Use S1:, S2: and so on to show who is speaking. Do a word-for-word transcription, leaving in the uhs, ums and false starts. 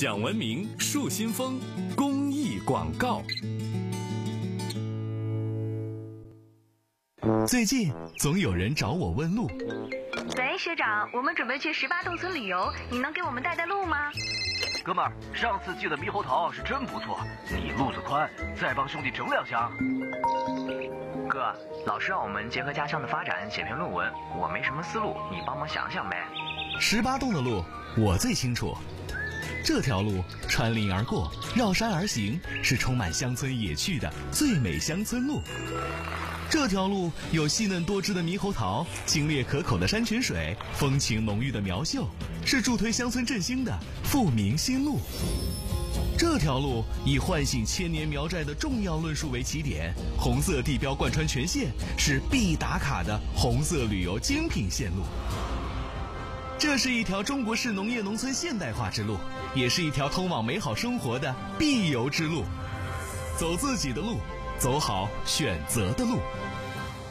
S1: 享文明树新风公益广告。最近总有人找我问路。
S2: 喂，学长，我们准备去十八洞村旅游，你能给我们带带路吗？
S3: 哥们儿，上次寄的猕猴桃是真不错，你路子宽，再帮兄弟整两箱。
S4: 哥，老师让我们结合家乡的发展写篇论文，我没什么思路，你帮忙想想呗。
S1: 十八洞的路我最清楚，这条路穿林而过，绕山而行，是充满乡村野趣的最美乡村路。这条路有细嫩多汁的猕猴桃，清冽可口的山泉水，风情浓郁的苗秀，是助推乡村振兴的富民新路。这条路以唤醒千年苗寨的重要论述为起点，红色地标贯穿全线，是必打卡的红色旅游精品线路。这是一条中国式农业农村现代化之路，也是一条通往美好生活的必游之路。走自己的路，走好选择的路。